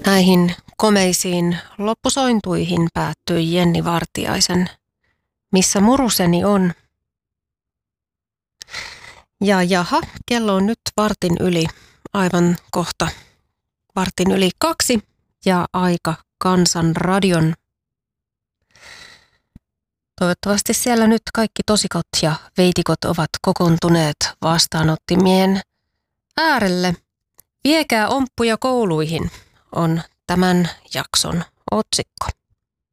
Näihin komeisiin loppusointuihin päättyi Jenni Vartiaisen Missä muruseni on? Ja jaha, kello on nyt vartin yli, aivan kohta vartin yli 2 ja aika Kansan radion. Toivottavasti siellä nyt kaikki tosikot ja veitikot ovat kokoontuneet vastaanottimien äärelle. Viekää omppuja kouluihin on tämän jakson otsikko.